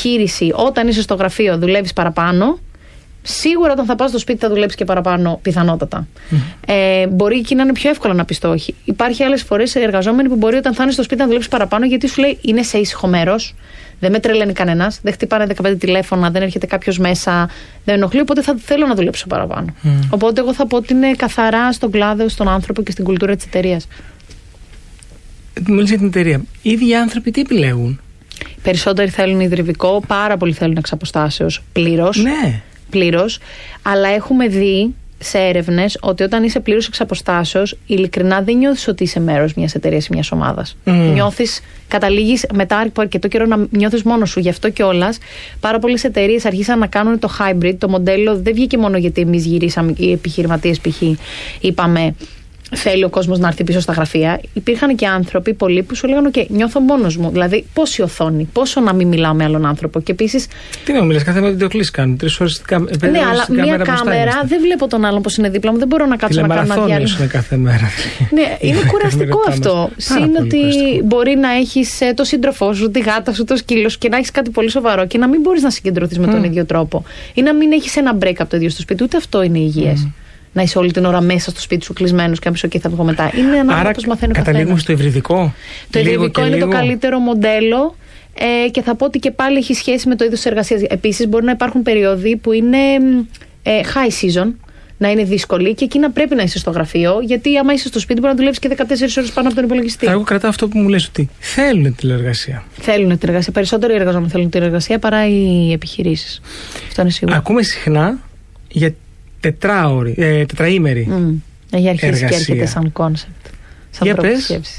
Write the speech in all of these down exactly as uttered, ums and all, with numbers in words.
επιχείρηση, όταν είσαι στο γραφείο δουλεύεις παραπάνω. Σίγουρα όταν θα πας στο σπίτι θα δουλέψεις και παραπάνω, πιθανότατα. Mm. Ε, μπορεί εκεί να είναι πιο εύκολο να πεις το όχι. Υπάρχει άλλες φορές εργαζόμενοι που μπορεί όταν θα είναι στο σπίτι να δουλέψεις παραπάνω, γιατί σου λέει είναι σε ήσυχο μέρος, δεν με τρελαίνει κανένας, δεν χτυπάνε δεκαπέντε τηλέφωνα, δεν έρχεται κάποιος μέσα, δεν ενοχλεί, οπότε θα θέλω να δουλέψω παραπάνω. Mm. Οπότε εγώ θα πω ότι είναι καθαρά στον κλάδο, στον άνθρωπο και στην κουλτούρα της εταιρείας. Μόλις για την εταιρεία. Οι ίδιοι άνθρωποι τι επιλέγουν? Περισσότεροι θέλουν υδρυβικό, πάρα πολλοί θέλουν εξ αποστάσεως πλήρως. Ναι. Πλήρως, αλλά έχουμε δει σε έρευνες ότι όταν είσαι πλήρως εξ αποστάσεως, ειλικρινά δεν νιώθεις ότι είσαι μέρος μιας εταιρείας ή μιας ομάδας. Mm. Νιώθεις, καταλήγεις μετά από αρκετό καιρό να νιώθεις μόνος σου. Γι' αυτό κιόλας πάρα πολλές εταιρείες αρχίσαν να κάνουν το hybrid. Το μοντέλο δεν βγήκε μόνο γιατί εμείς γυρίσαμε, οι επιχειρηματίες π.χ. είπαμε. Θέλει ο κόσμος να έρθει πίσω στα γραφεία. Υπήρχαν και άνθρωποι πολλοί που σου λέγανε: OK, νιώθω μόνος μου. Δηλαδή, πόση οθόνη, πόσο να μην μιλάω με άλλον άνθρωπο. Και επίσης. Τι να μιλάς, κάθε μέρα βιντεοκλήσεις κάνουν. Τρεις ώρες στην κάμερα. Ναι, αλλά μία κάμερα δεν βλέπω τον άλλον πως είναι δίπλα μου. Δεν μπορώ να κάτσω να κάνω ένα διάλειμμα. Είναι κάθε μέρα. Ναι, είναι κουραστικό αυτό. Συν ότι μπορεί να έχεις το σύντροφό σου, τη γάτα σου, το σκύλο σου και να έχεις κάτι πολύ σοβαρό και να μην μπορείς να συγκεντρωθείς με τον ίδιο τρόπο. Ή να μην έχεις ένα break από το ίδιο στο σπίτι. Ούτε αυτό είναι υγιές. Να είσαι όλη την ώρα μέσα στο σπίτι σου κλεισμένος και να πεις OK, θα βγω μετά. Είναι ανάλογα πώς μαθαίνω καθένα. Καταλήγουμε στο υβριδικό. Το υβριδικό είναι λίγο το καλύτερο μοντέλο ε, και θα πω ότι και πάλι έχει σχέση με το είδος της εργασίας. Επίσης, μπορεί να υπάρχουν περίοδοι που είναι ε, high season, να είναι δύσκολη και εκεί να πρέπει να είσαι στο γραφείο, γιατί άμα είσαι στο σπίτι μπορεί να δουλεύεις και δεκατέσσερις ώρες πάνω από τον υπολογιστή. Εγώ κρατάω αυτό που μου λες, ότι θέλουν τηλεργασία. Θέλουν τηλεργασία. Περισσότεροι εργαζόμενοι θέλουν τηλεργασία παρά οι επιχειρήσεις. Αυτό είναι σίγουρο. Ακούμε συχνά για τετράωρη, ε, τετραήμερη mm. Έχει αρχίσει εργασία. Και έρχεται σαν κόνσεπτ. Για πες. Ε,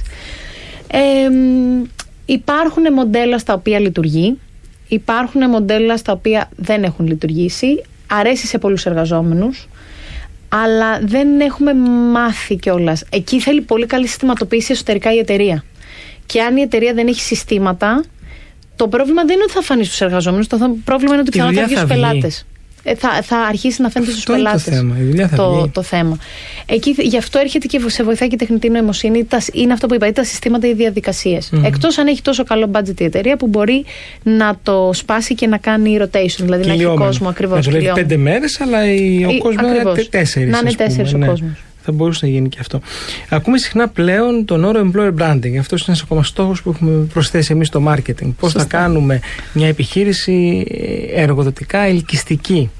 υπάρχουν μοντέλα στα οποία λειτουργεί. Υπάρχουν μοντέλα στα οποία δεν έχουν λειτουργήσει. Αρέσει σε πολλούς εργαζόμενους, αλλά δεν έχουμε μάθει κιόλας. Εκεί θέλει πολύ καλή συστηματοποίηση εσωτερικά η εταιρεία. Και αν η εταιρεία δεν έχει συστήματα, το πρόβλημα δεν είναι ότι θα φανεί στους εργαζόμενους, το πρόβλημα είναι ότι πιθανόν θα βγει στους πελάτες. Θα, θα αρχίσει να φαίνεται στους πελάτες το, θέμα. το, το θέμα. Εκεί, γι' αυτό έρχεται και σε βοηθάει και η τεχνητή νοημοσύνη. Τα, είναι αυτό που είπα, τα συστήματα, οι διαδικασίες. Mm-hmm. Εκτός αν έχει τόσο καλό budget η εταιρεία που μπορεί να το σπάσει και να κάνει rotation. Δηλαδή να έχει κόσμο ακριβώς. Να δουλεύει πέντε μέρες, αλλά ο κόσμος να είναι τέσσερις. Να είναι τέσσερις ο ναι. κόσμος. Θα μπορούσε να γίνει και αυτό. Ακούμε συχνά πλέον τον όρο employer branding. Αυτός είναι ένας ακόμα στόχος που έχουμε προσθέσει εμείς στο marketing. Πώς θα κάνουμε μια επιχείρηση εργοδοτικά ελκυστική.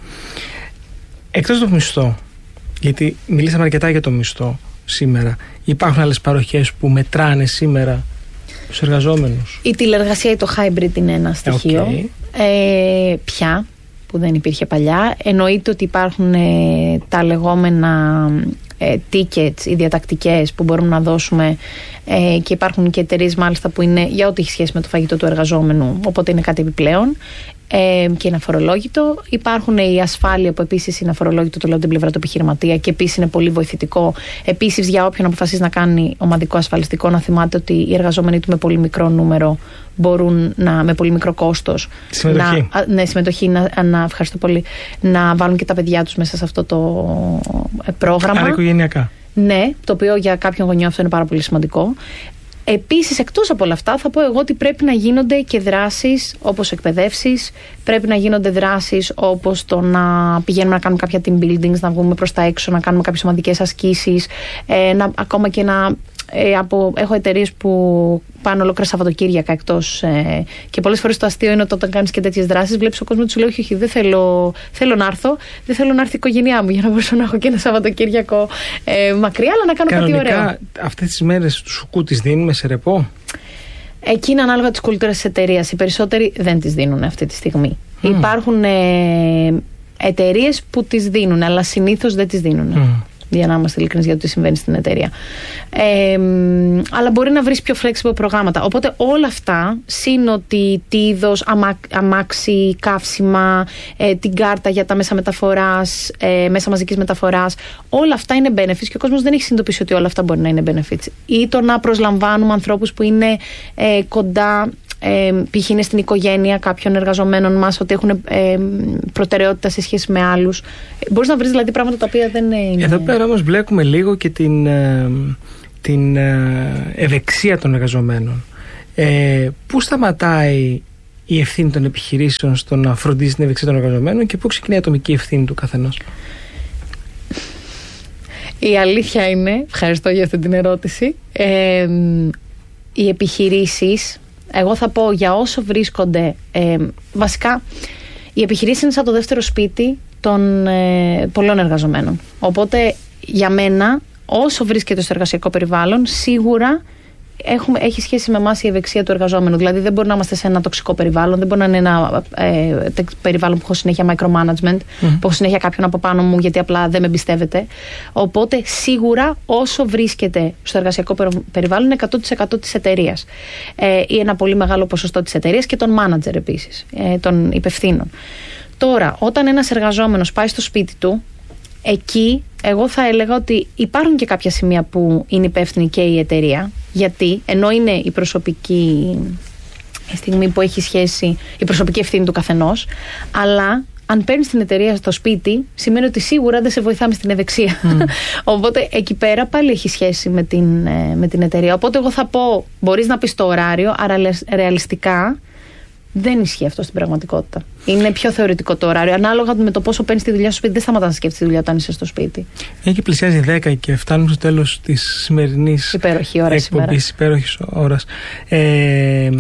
Εκτός το μισθό, γιατί μιλήσαμε αρκετά για το μισθό σήμερα, υπάρχουν άλλες παροχές που μετράνε σήμερα τους εργαζόμενους? Η τηλεργασία ή το hybrid είναι ένα στοιχείο. Okay. Ε, πια, που δεν υπήρχε παλιά. Εννοείται ότι υπάρχουν ε, τα λεγόμενα ε, tickets, οι διατακτικές που μπορούμε να δώσουμε ε, και υπάρχουν και εταιρείες μάλιστα που είναι για ό,τι έχει σχέση με το φαγητό του εργαζόμενου, οπότε είναι κάτι επιπλέον. Ε, και είναι αφορολόγητο. Υπάρχουν η ασφάλεια που επίσης είναι αφορολόγητο, το λέω την πλευρά του επιχειρηματία και επίσης είναι πολύ βοηθητικό. Επίσης, για όποιον αποφασίσει να κάνει ομαδικό ασφαλιστικό, να θυμάται ότι οι εργαζόμενοι του με πολύ μικρό νούμερο μπορούν να, με πολύ μικρό κόστος, συμμετοχή. Να, ναι, συμμετοχή, να, να, ευχαριστώ πολύ, να βάλουν και τα παιδιά τους μέσα σε αυτό το πρόγραμμα. Άρα οικογενειακά. Ναι, το οποίο για κάποιον γονιό αυτό είναι πάρα πολύ σημαντικό. Επίσης, εκτός από όλα αυτά, θα πω εγώ ότι πρέπει να γίνονται και δράσεις όπως εκπαιδεύσεις, πρέπει να γίνονται δράσεις όπως το να πηγαίνουμε να κάνουμε κάποια team buildings, να βγούμε προς τα έξω, να κάνουμε κάποιες ομαδικές ασκήσεις, ε, να, ακόμα και να... Ε, από, έχω εταιρείες που πάνε ολόκληρα Σαββατοκύριακα εκτός ε, και πολλές φορές το αστείο είναι ότι όταν κάνεις και τέτοιες δράσεις βλέπεις ο κόσμος του λέει όχι, όχι, δεν θέλω, θέλω να έρθω, δεν θέλω να έρθει η οικογένειά μου για να μπορέσω να έχω και ένα Σαββατοκύριακο ε, μακριά, αλλά να κάνω κανονικά, κάτι ωραίο. Αυτές τις μέρες του σουκού τις δίνουμε σε ρεπό? Εκεί είναι ανάλογα της κουλτούρας της εταιρείας. Οι περισσότεροι δεν τις δίνουν αυτή τη στιγμή. Mm. Υπάρχουν ε, εταιρείες που τις δίνουν, αλλά συνήθως δεν τις δίνουν. Mm. Για να είμαστε ειλικρινείς για το τι συμβαίνει στην εταιρεία. Ε, αλλά μπορεί να βρεις πιο flexible προγράμματα. Οπότε όλα αυτά, συν ότι είδος, αμά, αμάξι, καύσιμα, ε, την κάρτα για τα μέσα μεταφοράς, ε, μέσα μαζικής μεταφοράς, όλα αυτά είναι benefits και ο κόσμος δεν έχει συνειδητοποιήσει ότι όλα αυτά μπορεί να είναι benefits. Ή το να προσλαμβάνουμε ανθρώπους που είναι ε, κοντά. Ε, π.χ. είναι στην οικογένεια κάποιων εργαζομένων μας, ότι έχουν ε, προτεραιότητα σε σχέση με άλλους. Μπορείς να βρεις δηλαδή πράγματα τα οποία δεν είναι. Εδώ πέρα όμως βλέπουμε λίγο και την, ε, την ε, ευεξία των εργαζομένων. Ε, πού σταματάει η ευθύνη των επιχειρήσεων στο να φροντίζει την ευεξία των εργαζομένων και πού ξεκινάει η ατομική ευθύνη του καθενός? Η αλήθεια είναι, ευχαριστώ για αυτή την ερώτηση, ε, οι επιχειρήσεις, εγώ θα πω για όσο βρίσκονται, ε, βασικά οι επιχειρήσεις είναι σαν το δεύτερο σπίτι των ε, πολλών εργαζομένων. Οπότε για μένα, όσο βρίσκεται στο εργασιακό περιβάλλον, σίγουρα έχουμε, έχει σχέση με εμάς η ευεξία του εργαζόμενου. Δηλαδή δεν μπορεί να είμαστε σε ένα τοξικό περιβάλλον, δεν μπορεί να είναι ένα ε, περιβάλλον που έχω συνέχεια micromanagement, mm. που έχω συνέχεια κάποιον από πάνω μου γιατί απλά δεν με εμπιστεύεται. Οπότε σίγουρα όσο βρίσκεται στο εργασιακό περιβάλλον είναι εκατό τοις εκατό της εταιρείας ε, ή ένα πολύ μεγάλο ποσοστό της εταιρείας και των manager επίσης, ε, των υπευθύνων. Τώρα, όταν ένας εργαζόμενος πάει στο σπίτι του, εκεί εγώ θα έλεγα ότι υπάρχουν και κάποια σημεία που είναι υπεύθυνη και η εταιρεία. Γιατί, ενώ είναι η προσωπική στιγμή που έχει σχέση, η προσωπική ευθύνη του καθενός, αλλά αν παίρνεις την εταιρεία στο σπίτι, σημαίνει ότι σίγουρα δεν σε βοηθάμε στην ευεξία. Mm. Οπότε εκεί πέρα πάλι έχει σχέση με την, με την εταιρεία. Οπότε εγώ θα πω, μπορείς να πεις το ωράριο, άρα ρεαλιστικά δεν ισχύει αυτό στην πραγματικότητα. Είναι πιο θεωρητικό το ωράριο. Ανάλογα με το πόσο παίρνεις τη δουλειά στο σπίτι, δεν σταματάς να σκέφτεσαι τη δουλειά όταν είσαι στο σπίτι. Μια και πλησιάζει δέκα και φτάνουμε στο τέλος της σημερινής εκπομπής, υπέροχης ώρας. Ε,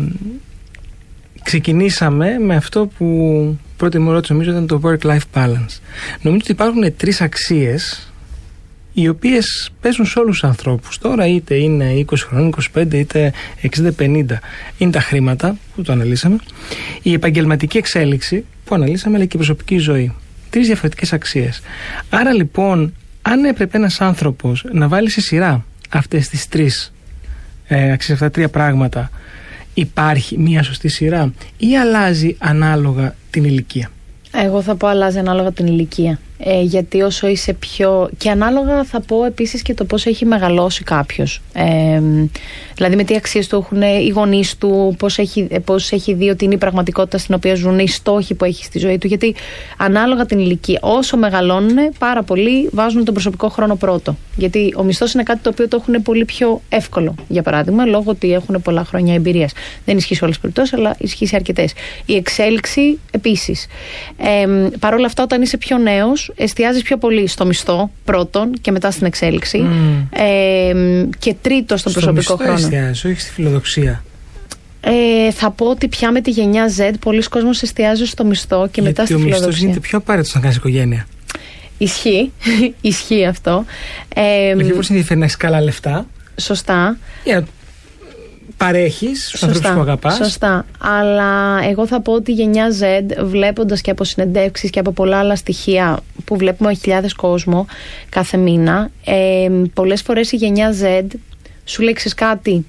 ξεκινήσαμε με αυτό που πρώτη μου ερώτηση νομίζω ήταν το work-life balance. Νομίζω ότι υπάρχουν τρεις αξίες οι οποίες παίζουν σε όλους τους ανθρώπους. Τώρα είτε είναι είκοσι χρόνων, είκοσι πέντε, είτε εξήντα πενήντα. Είναι τα χρήματα που το αναλύσαμε, η επαγγελματική εξέλιξη που αναλύσαμε, αλλά και η προσωπική ζωή. Τρεις διαφορετικές αξίες. Άρα λοιπόν, αν έπρεπε ένας άνθρωπος να βάλει σε σειρά αυτές τις τρεις ε, αξίες, αυτά τα τρία πράγματα, υπάρχει μία σωστή σειρά ή αλλάζει ανάλογα την ηλικία? Εγώ θα πω αλλάζει ανάλογα την ηλικία. Ε, γιατί όσο είσαι πιο... Και ανάλογα θα πω επίσης και το πώς έχει μεγαλώσει κάποιος. Ε, δηλαδή με τι αξίες του έχουν οι γονείς του, πώς έχει, πώς έχει δει ότι είναι η πραγματικότητα στην οποία ζουν, οι στόχοι που έχει στη ζωή του. Γιατί ανάλογα την ηλικία, όσο μεγαλώνουν, πάρα πολλοί βάζουν τον προσωπικό χρόνο πρώτο. Γιατί ο μισθός είναι κάτι το οποίο το έχουν πολύ πιο εύκολο, για παράδειγμα, λόγω ότι έχουν πολλά χρόνια εμπειρίας. Δεν ισχύει σε όλες τις περιπτώσεις, αλλά ισχύει σε αρκετές. Η εξέλιξη επίσης. Ε, Παρ' όλα αυτά, όταν είσαι πιο νέος, εστιάζεις πιο πολύ στο μισθό πρώτον και μετά στην εξέλιξη mm. ε, και τρίτο στον στο προσωπικό χρόνο. Στο μισθό εστιάζεις, όχι στη φιλοδοξία. Ε, θα πω ότι πια με τη γενιά Z πολλοί κόσμος εστιάζει στο μισθό και γιατί μετά στη ο φιλοδοξία. Ο μισθός γίνεται πιο απαραίτητος να κάνεις οικογένεια. Ισχύει, ισχύει αυτό. Ε, όχι όπως ενδιαφέρει να έχεις καλά λεφτά. Σωστά. Yeah. Παρέχεις στους ανθρώπους που αγαπάς. Σωστά. Αλλά εγώ θα πω ότι η γενιά Z, βλέποντας και από συνεντεύξεις και από πολλά άλλα στοιχεία που βλέπουμε χιλιάδες κόσμο κάθε μήνα, ε, πολλές φορές η γενιά Z σου λέξεις κάτι,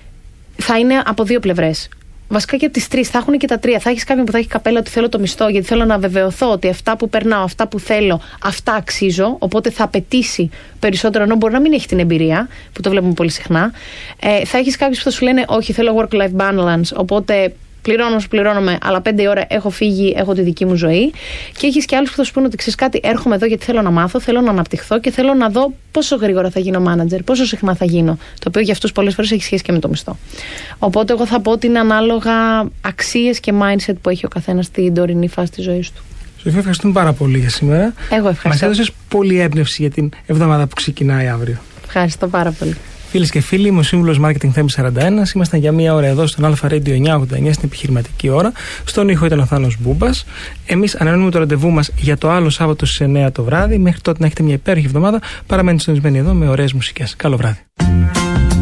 θα είναι από δύο πλευρές. Βασικά και από τις τρεις, θα έχουν και τα τρία. Θα έχεις κάποιον που θα έχει καπέλα ότι θέλω το μισθό, γιατί θέλω να βεβαιωθώ ότι αυτά που περνάω, αυτά που θέλω, αυτά αξίζω. Οπότε θα απαιτήσει περισσότερο, ενώ μπορεί να μην έχει την εμπειρία, που το βλέπουμε πολύ συχνά. Ε, θα έχεις κάποιους που θα σου λένε, όχι, θέλω work-life balance, οπότε πληρώνω, σου πληρώνομαι, αλλά πέντε ώρα έχω φύγει, έχω τη δική μου ζωή. Και έχεις και άλλους που θα σου πούνε ότι ξέρεις κάτι, έρχομαι εδώ γιατί θέλω να μάθω, θέλω να αναπτυχθώ και θέλω να δω πόσο γρήγορα θα γίνω manager, πόσο συχνά θα γίνω. Το οποίο για αυτούς πολλές φορές έχει σχέση και με το μισθό. Οπότε εγώ θα πω ότι είναι ανάλογα αξίες και mindset που έχει ο καθένας στην τωρινή φάση της ζωής του. Σοφία, ευχαριστούμε πάρα πολύ για σήμερα. Εγώ ευχαριστώ. Μας έδωσες πολλή έμπνευση για την εβδομάδα που ξεκινάει αύριο. Ευχαριστώ πάρα πολύ. Φίλες και φίλοι, είμαι ο σύμβουλος Marketing Θέμης σαράντα ένα. Ήμασταν για μία ώρα εδώ στον Alpha Radio εννιακόσια ογδόντα εννιά στην επιχειρηματική ώρα. Στον ήχο ήταν ο Θάνος Μπούμπας. Εμείς ανανεώνουμε το ραντεβού μας για το άλλο Σάββατο στις εννιά το βράδυ. Μέχρι τότε να έχετε μια υπέροχη εβδομάδα. Παραμένετε συντονισμένοι εδώ με ωραίες μουσικές. Καλό βράδυ.